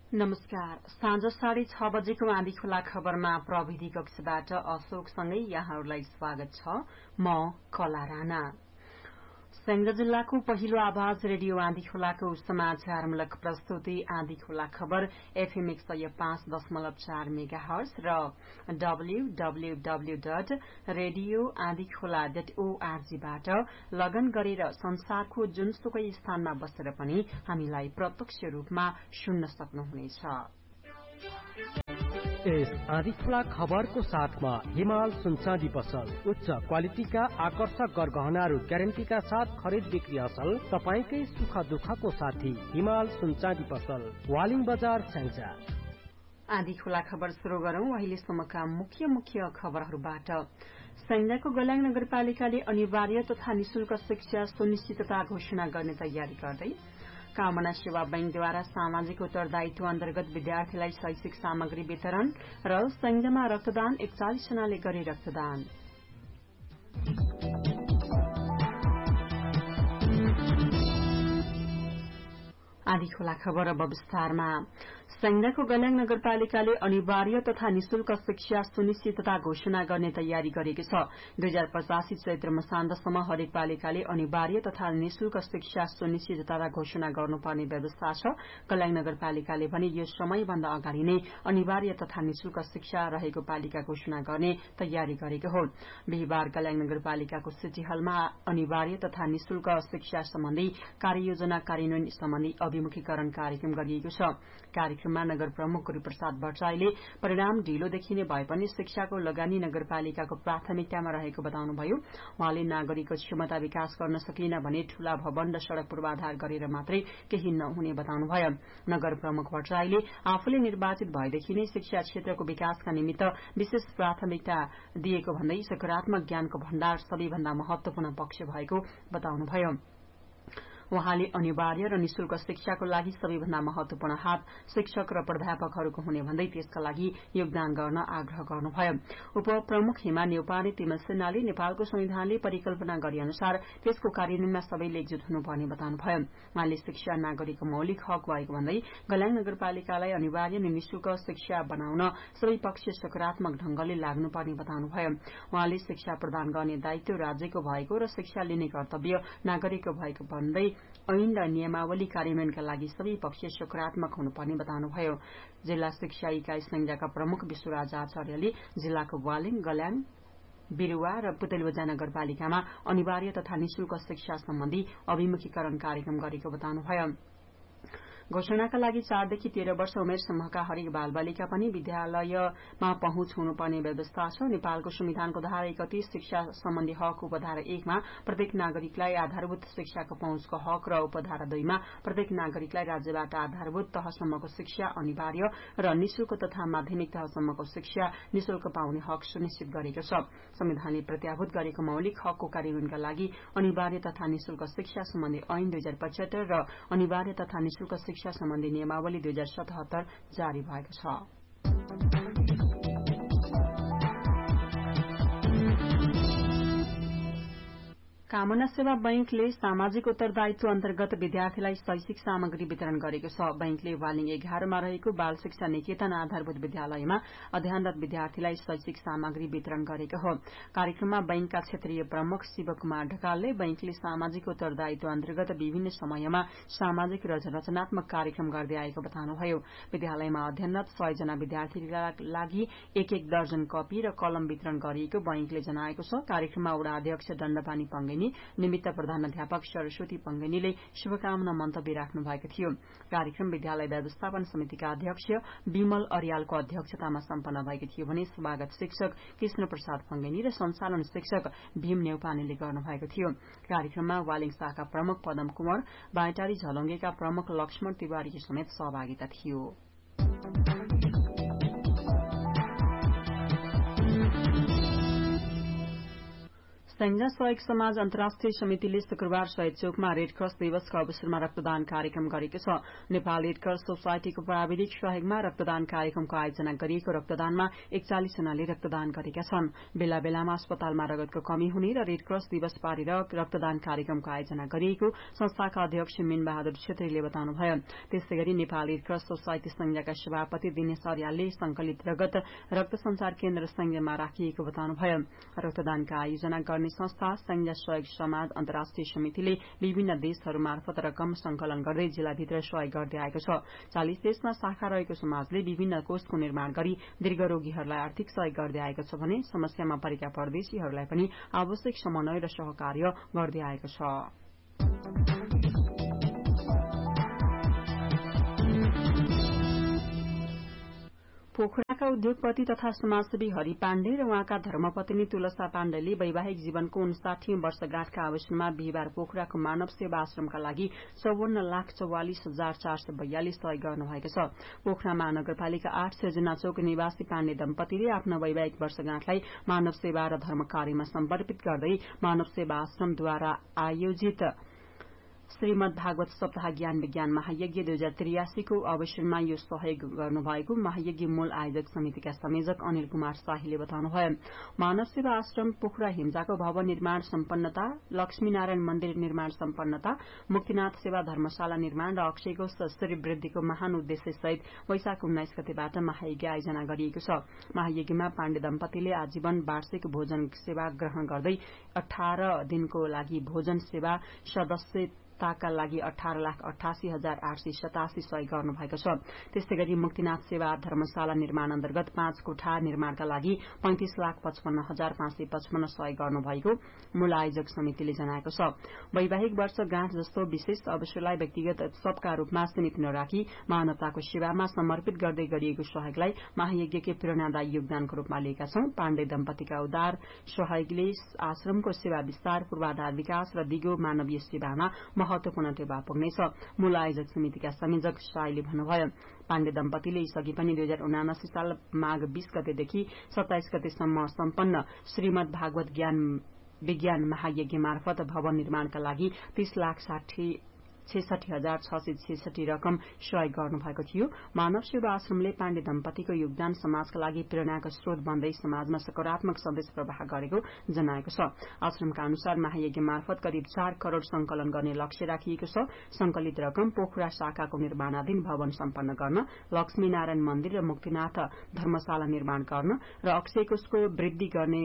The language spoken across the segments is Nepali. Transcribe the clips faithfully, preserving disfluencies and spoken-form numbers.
नमस्कार। साँझ साढे छ बजेको आँधी खोला खबरमा प्रविधि कक्षबाट अशोकसँगै यहाँहरूलाई स्वागत छ। म कला राणा। स्याङ्जा जिल्लाको पहिलो आवाज रेडियो आँधी खोलाको समाचारमूलक प्रस्तुति आँधी खोला खबर एफएम एक सय पाँच दशमलव चार मेगा हर्स र डब्ल्यूडब्ल्यूडब्ल्यू डट रेडियो आँधी खोला डट ओआरजीबाट लगन गरेर संसारको जुनसुकै स्थानमा बसेर पनि हामीलाई प्रत्यक्ष रूपमा सुन्न सक्नुहुनेछ। यस आँधी खोला खबरको साथमा हिमाल सुनचाँदी पसल उच्च क्वालिटीका आकर्षक गरगहनाहरू ग्यारेन्टीका साथ खरिद बिक्री असल तपाईकै सुख दुःखको साथी हिमाल सुनचाँदी पसल वालिङ बजार स्याङ्जा। आँधी खोला खबर शुरू गरौं अहिलेसम्मका मुख्य मुख्य खबरहरूबाट। स्याङ्जाको गल्याङ नगरपालिकाले अनिवार्य तथा निशुल्क शिक्षा सुनिश्चितता घोषणा गर्ने तयारी गर्दै कामना सेवा बैंकद्वारा सामाजिक उत्तरदायित्व अन्तर्गत विद्यार्थीलाई शैक्षिक सामग्री वितरण र स्याङ्जामा रक्तदान एकचालिस जनाले गरे रक्तदान। आँधी खोला खबर अब विस्तारमा। स्याङ्जाको गल्याङ नगरपालिकाले अनिवार्य तथा निशुल्क शिक्षा सुनिश्चितता घोषणा गर्ने तयारी गरेको छ। दुई हजार पचासी चैत्र मसान्तसम्म हरेक पालिकाले अनिवार्य तथा निशुल्क शिक्षा सुनिश्चितता घोषणा गर्नुपर्ने व्यवस्था छ। गल्याङ नगरपालिकाले भने यो समयभन्दा अगाडि नै अनिवार्य तथा निशुल्क शिक्षा रहेको पालिका घोषणा गर्ने तयारी गरेको हो। बिहिबार गल्याङ नगरपालिकाको सिटी हलमा अनिवार्य तथा निशुल्क शिक्षा सम्बन्धी कार्ययोजना कार्यान्वयन सम्बन्धी अभिमुखीकरण कार्यक्रम गरिएको छ। कार्यक्रममा नगर प्रमुख गुरूप्रसाद भट्टराईले परिणाम ढिलो देखिने भए पनि शिक्षाको लगानी नगरपालिकाको प्राथमिकतामा रहेको बताउनुभयो। उहाँले नागरिकको क्षमता विकास गर्न सकिएन भने ठूला भवन र सड़क पूर्वाधार गरेर मात्रै केही नहुने बताउनुभयो। नगर प्रमुख भट्टराईले आफूले निर्वाचित भएदेखि नै शिक्षा क्षेत्रको विकासका निमित्त विशेष प्राथमिकता दिएको भन्दै सकारात्मक ज्ञानको भण्डार सबैभन्दा महत्वपूर्ण पक्ष भएको बताउनुभयो। उहाँले अनिवार्य र निशुल्क शिक्षाको लागि सबैभन्दा महत्वपूर्ण हात शिक्षक र प्राध्यापकहरूको हुने भन्दै त्यसका लागि योगदान गर्न आग्रह गर्नुभयो। उपप्रमुख हिमा नेउपाने तिमल सेनाले नेपालको संविधानले परिकल्पना गरे अनुसार त्यसको कार्यान्वयनमा सबैले एकजुट हुनुपर्ने बताउनुभयो। उहाँले शिक्षा नागरिकको मौलिक हक भएको भन्दै गल्याङ नगरपालिकालाई अनिवार्य र निशुल्क शिक्षा बनाउन सबै पक्ष सकारात्मक ढंगले लाग्नुपर्ने बताउनुभयो। उहाँले शिक्षा प्रदान गर्ने दायित्व राज्यको भएको र शिक्षा लिने कर्तव्य नागरिकको भएको भन्दै ऐन र नियमावली कार्यान्वयनका लागि सबै पक्ष सकारात्मक हुनुपर्ने बताउनुभयो। जिल्ला शिक्षा इकाई स्याङ्जाका प्रमुख विश्वराज आचार्यले जिल्लाको वालिङ गल्याङ बिरुवा र पुतलीबजार नगरपालिकामा अनिवार्य तथा निशुल्क शिक्षा सम्बन्धी अभिमुखीकरण कार्यक्रम गरेको बताउनुभयो। घोषणाका लागि चारदेखि तेह्र वर्ष उमेर समूहका हरेक बालबालिका पनि विद्यालयमा पहुँच हुनुपर्ने व्यवस्था छ। नेपालको संविधानको धारा एकतीस शिक्षा सम्बन्धी हक उपधारा एकमा प्रत्येक नागरिकलाई आधारभूत शिक्षाको पहुँचको हक र उपधारा दुईमा प्रत्येक नागरिकलाई राज्यबाट आधारभूत तहसम्मको शिक्षा अनिवार्य र निशुल्क तथा माध्यमिक तहसम्मको शिक्षा निशुल्क पाउने हक सुनिश्चित गरेको छ। संविधानले प्रत्याभूत गरेको मौलिक हकको कार्यान्वयनका लागि अनिवार्य तथा निशुल्क शिक्षा सम्बन्धी ऐन दुई हजार पचहत्तर र अनिवार्य तथा निशुल्क शिक्षा सम्बन्धी नियमावली दुई हजार सतहत्तर जारी भएको छ। कामना सेवा बैंकले सामाजिक उत्तरदायित्व अन्तर्गत विद्यार्थीलाई शैक्षिक सामग्री वितरण गरेको छ। बैंकले वालिङ एघारमा रहेको बाल शिक्षा निकेतन आधारभूत विद्यालयमा अध्ययनरत विद्यार्थीलाई शैक्षिक सामग्री वितरण गरेको हो। कार्यक्रममा बैंकका क्षेत्रीय प्रमुख शिवकुमार ढकालले बैंकले सामाजिक उत्तरदायित्व अन्तर्गत विभिन्न समयमा सामाजिक र रचनात्मक कार्यक्रम गर्दै आएको बताउनुभयो। विद्यालयमा अध्ययनरत सय जना विद्यार्थीका लागि एक एक दर्जन कपी र कलम वितरण गरिएको बैंकले जनाएको छ। कार्यक्रममा वडा अध्यक्ष दण्डपानी पंगेनी निमित्त प्रधानाध्यापक सरस्वती पंगेनीले शुभकामना मन्तव्य राख्नु भएको थियो। कार्यक्रम विद्यालय व्यवस्थापन समितिका अध्यक्ष विमल अर्यालको अध्यक्षतामा सम्पन्न भएको थियो भने स्वागत शिक्षक कृष्ण प्रसाद पंगेनी र संचालन शिक्षक भीम नेउपानेले गर्नुभएको थियो। कार्यक्रममा वालिङ शाखा प्रमुख पदम कुंवर, बाइटारी झलुङ्गेका प्रमुख लक्ष्मण तिवारीकी समेत सहभागिता थियो। संघ सहयोग समाज अन्तर्राष्ट्रिय समितिले शुक्रबार शहीद चोकमा रेड क्रस दिवसका अवसरमा रक्तदान कार्यक्रम गरेको छ। नेपाल रेड क्रस सोसाइटीको प्राविधिक सहयोगमा रक्तदान कार्यक्रमको आयोजना गरिएको रक्तदानमा एकचालिस जनाले रक्तदान गरेका छन्। बेला बेलामा अस्पतालमा रगतको कमी हुने र रेड क्रस दिवस पारेर रक्तदान कार्यक्रमको आयोजना गरिएको संस्थाका अध्यक्ष मीन बहादुर छेत्रीले बताउनुभयो। त्यसै गरी नेपाल रेड क्रस सोसाइटी संघका सभापति दिनेश अर्यालले संकलित रगत रक्त संचार केन्द्र संघमा राखिएको बताउनुभयो। रक्तदानका आयोजना गर्ने संस्था संघ सहयोग समाज अन्तर्राष्ट्रिय समितिले विभिन्न देशहरू मार्फत रकम संकलन गर्दै जिल्लाभित्र सहयोग गर्दै आएको छ। चालिस देशमा शाखा रहेको समाजले विभिन्न कोषको निर्माण गरी दीर्घ रोगीहरूलाई आर्थिक सहयोग गर्दै आएको छ भने समस्यामा परेका परदेशीहरूलाई पनि आवश्यक समन्वय र सहकार्य गर्दै आएको छ। पोखराका उद्योगपति तथा समाजसेवी हरि पाण्डे र उहाँका धर्मपत्नी तुलसा पाण्डेले वैवाहिक जीवनको उन्साठी वर्षगाँठका अवसरमा बिहिबार पोखराको मानव सेवा आश्रमका लागि चौवन्न लाख चौवालिस हजार चार सय बयालिस सहयोग गर्नुभएको छ। पोखरा महानगरपालिका आठ सेजना चौक निवासी पाण्डे दम्पतिले आफ्नो वैवाहिक वर्षगाँठलाई मानव सेवा र धर्म कार्यमा समर्पित गर्दै मानव सेवा आश्रमद्वारा आयोजित श्रीमद भागवत सप्ताह ज्ञान विज्ञान महायज्ञ दुई हजार त्रियासीको अवसरमा यो सहयोग गर्नुभएको महायज्ञ मूल आयोजक समितिका संयोजक अनिल कुमार शाहीले बताउनुभयो। मानव सेवा आश्रम पोखरा हिम्जाको भवन निर्माण सम्पन्नता, लक्ष्मीनारायण मन्दिर निर्माण सम्पन्नता, मुक्तिनाथ सेवा धर्मशाला निर्माण र अक्षयको श्री वृद्धिको महान उद्देश्य सहित वैशाख उन्नाइस गतेबाट महायज्ञ आयोजना गरिएको छ। महायज्ञमा पाण्डे दम्पतिले आजीवन वार्षिक भोजन सेवा ग्रहण गर्दै अठार दिनको लागि भोजन सेवा सदस्य ताका लागि अठार लाख अठासी हजार आठ सय सतासी सहयोग गर्नुभएको छ। त्यस्तै गरी मुक्तिनाथ सेवा धर्मशाला निर्माण अन्तर्गत पाँच कोठा निर्माणका लागि पैंतिस लाख पचपन्न हजार पाँच सय पचपन्न सहयोग गर्नुभएको मूल आयोजक समितिले जनाएको छ। वैवाहिक वर्षगाँठ जस्तो विशेष अवसरलाई व्यक्तिगत उत्सवका रूपमा सीमित नराखी मानवताको सेवामा समर्पित गर्दै गरिएको सहयोगलाई महायज्ञकै प्रेरणादायी योगदानको रूपमा लिएका छौं। पाण्डे दम्पतिका उदार सहयोगले आश्रमको सेवा विस्तार, पूर्वाधार विकास र दिगो मानवीय सेवामा महत्वपूर्ण टेवा पुग्नेछ। मूल आयोजक समितिका संयोजक शाहीले भन्नुभयो। पाण्डे दम्पतिले यसअघि पनि दुई हजार उनासी साल माघ बीस गतेदेखि सत्ताइस गतेसम्म सम्पन्न श्रीमद भागवत ज्ञान विज्ञान महायज्ञ मार्फत भवन निर्माणका लागि तीस लाख साठी छेसठी हजार छ सय छेसठी रकम सहयोग गर्नुभएको थियो। मानव सेवा आश्रमले पाण्डे दम्पतिको योगदान समाजका लागि प्रेरणाको स्रोत बन्दै समाजमा सकारात्मक सन्देश प्रवाह गरेको जनाएको छ। आश्रमका अनुसार महायज्ञ मार्फत करिब चार करोड़ संकलन गर्ने लक्ष्य राखिएको छ। संकलित रकम पोखरा शाखाको निर्माणाधीन भवन सम्पन्न गर्न, लक्ष्मीनारायण मन्दिर र मुक्तिनाथ धर्मशाला निर्माण गर्न र अक्षय कोषको वृद्धि गर्ने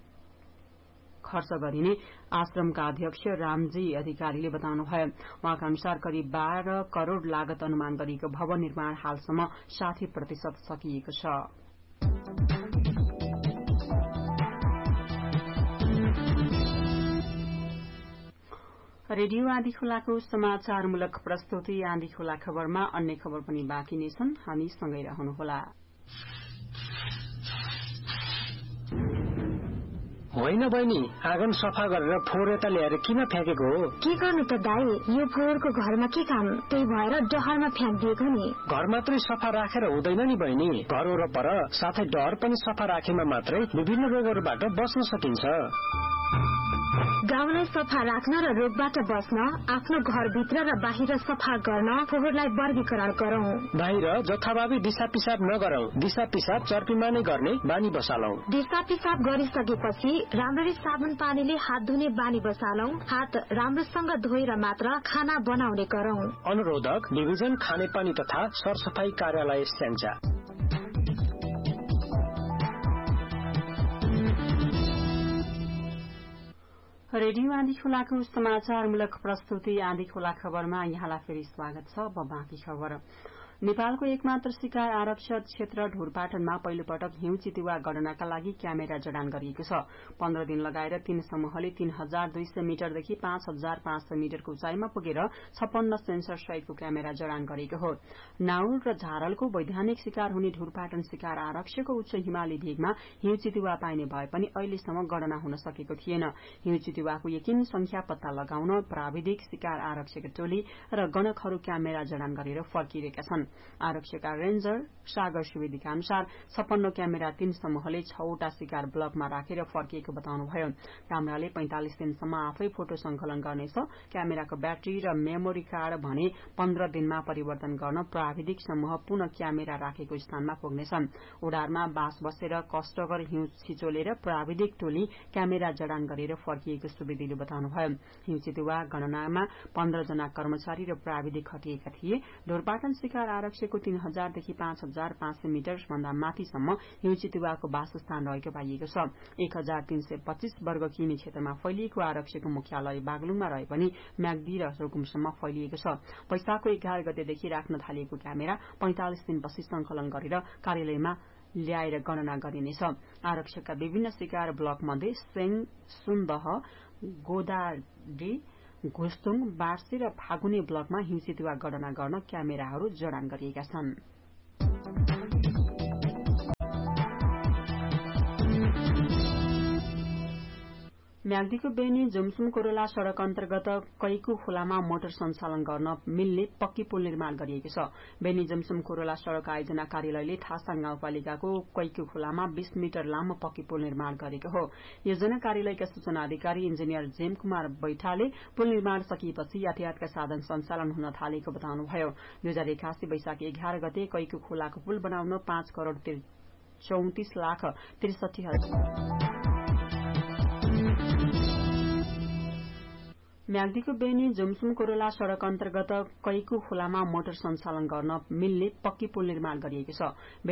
खर्च गरिने आश्रमका अध्यक्ष रामजी अधिकारीले बताउनुभयो। उहाँका अनुसार करिब बाह्र करोड़ लागत अनुमान गरिएको भवन निर्माण हालसम्म साठी प्रतिशत सकिएको छ। रेडियो आँधी खोलाको समाचारमूलक प्रस्तुति आँधी खोला खबरमा अन्य खबर पनि बाँकी नै छन्। हामी सँगै रहनुहोला। होइन बहिनी, आँगन सफा गरेर फोहोर यता ल्याएर किन फ्याँकेको हो? के गर्नु त दाई, यो फोहोरको घरमा के काम? त्यही भएर डहरमा फ्याँकिदिएको नि। घर मात्रै सफा राखेर हुँदैन नि बहिनी, घर वरपर साथै डहर पनि सफा राखेमा मात्रै विभिन्न रोगहरूबाट बच्न सकिन्छ। गाउँलाई सफा राख्न र रोगबाट बस्न आफ्नो घरभित्र र बाहिर सफा गर्न फोहोरलाई वर्गीकरण गरौं। बाहिर जथाभावी दिशा पिसाब नगरौं, दिशा पिसाब चर्पीमा नै गर्ने बानी बसालौं। दिशा पिसाब गरिसकेपछि राम्ररी साबुन पानीले हात धुने बानी बसालौं। हात राम्रोसँग धोएर मात्र खाना बनाउने गरौं। अनुरोधक डिभिजन खानेपानी तथा सरसफाई कार्यालय स्याङ्जा। रेडियो आँधी खोलाको समाचारमूलक प्रस्तुति आँधी खोला खबरमा यहाँलाई फेरि स्वागत छ। अब बाँकी खबर। नेपालको एकमात्र सिकार आरक्षित क्षेत्र ढुरपाटनमा पहिलो पटक हिउँ चितुवा गणनाका लागि क्यामेरा जडान गरिएको छ। पन्ध्र दिन लगाएर तीन समूहले तीन हजार दुई सय मिटरदेखि पाँच हजार पाँच सय मिटरको उचाइमा पुगेर छप्पन्न सेन्सर सहितको क्यामेरा जडान गरेको हो। नाउर र झारलको वैधानिक शिकार हुने ढुरपाटन शिकार आरक्षको उच्च हिमाली भेगमा हिउँ चितुवा पाइने भए पनि अहिलेसम्म गणना हुन सकेको थिएन। हिउँ चितुवाको यकिन संख्या पत्ता लगाउन प्राविधिक शिकार आरक्षक टोली र गणकहरू क्यामेरा जडान गरेर फर्किरहेका छन्। आरक्षका रेन्जर सागर सुवेदीका अनुसार छप्पन्न क्यामेरा तीन समूहले छवटा शिकार ब्लकमा राखेर फर्किएको बताउनुभयो। क्यामेराले पैंतालिस दिनसम्म आफै फोटो संकलन गर्नेछ। क्यामेराको ब्याट्री र मेमोरी कार्ड भने पन्ध्र दिनमा परिवर्तन गर्न प्राविधिक समूह पुनः क्यामेरा राखेको स्थानमा पुग्नेछन्। उडारमा बास बसेर कष्टकर हिउँ छिचोलेर प्राविधिक टोली क्यामेरा जडान गरेर फर्किएको सुवेदीले बताउनुभयो। हिउँ चितुवा गणनामा पन्ध्र जना कर्मचारी र प्राविधिक खटिएका थिए। ढोरपाटन शिकार आरक्षको तीन हजारदेखि पाँच हजार पाँच सय मिटर भन्दा माथिसम्म हिउँ चितुवाको वासस्थान रहेको पाइएको छ। एक हजार तीन सय पच्चीस वर्ग किमी क्षेत्रमा फैलिएको आरक्षको मुख्यालय बागलुङमा रहे पनि म्याग्दी र रुकुमसम्म फैलिएको छ। वैशाखको एघार गतेदेखि राख्न थालिएको क्यामेरा पैंतालिस दिनपछि संकलन गरेर कार्यालयमा ल्याएर गणना गरिनेछ। आरक्षकका विभिन्न शिकार ब्लक मध्ये सेङ, सुन्दह, गोदाडी, घुस्तुङ, बार्सी र फागुने ब्लकमा हिउँचितुवा गणना गर्न क्यामेराहरू जडान गरिएका छन्। म्याग्दीको बेनी जुमसुम कोरोला सड़क अन्तर्गत कैकु खोलामा मोटर सञ्चालन गर्न मिल्ने पक्की पुल निर्माण गरिएको छ। बेनी जुमसुम कोरोला सड़क आयोजना कार्यालयले थासा गाउँपालिकाको कैकु खोलामा बीस मिटर लामो पक्की पुल निर्माण गरेको हो। योजना कार्यालयका सूचना अधिकारी इन्जिनियर जेम कुमार बैठाले पुल निर्माण सकिएपछि यातायातका साधन सञ्चालन हुन थालेको बताउनुभयो। दुई हजार एकासी वैशाख एघार गते कैकु खोलाको पुल बनाउन पाँच करोड़ चौतिस लाख त्रिसठी हजार म्याग्दीको बेनी जुमसुम कोरोला सड़क अन्तर्गत कैकु खोलामा मोटर सञ्चालन गर्न मिल्ने पक्की पुल निर्माण गरिएको छ।